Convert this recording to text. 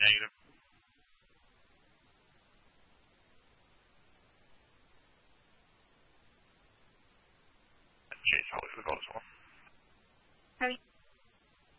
negative. Chase, Holly for the call as well. Harry.